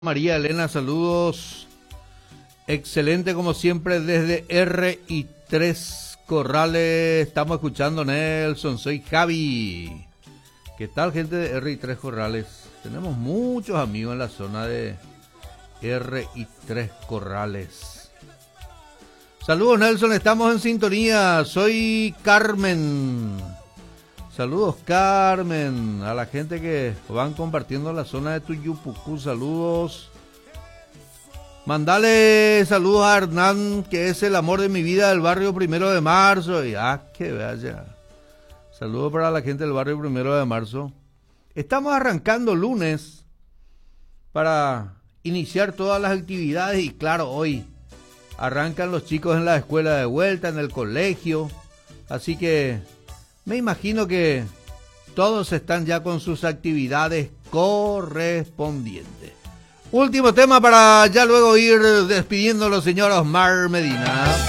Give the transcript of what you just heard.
María Elena, saludos. Excelente como siempre desde R3 Corrales. Estamos escuchando Nelson, soy Javi. ¿Qué tal, gente de R3 Corrales? Tenemos muchos amigos en la zona de R3 Corrales. Saludos, Nelson, estamos en sintonía. Soy Carmen. Saludos, Carmen, a la gente que van compartiendo la zona de Tuyupucú. Saludos. Mandale saludos a Hernán, que es el amor de mi vida del barrio 1 de Marzo. Y que vaya. Saludos para la gente del barrio 1 de Marzo. Estamos arrancando lunes para iniciar todas las actividades. Y claro, hoy arrancan los chicos en la escuela de vuelta, en el colegio. Así que me imagino que todos están ya con sus actividades correspondientes. Último tema para ya luego ir despidiéndolo, señor Osmar Medina.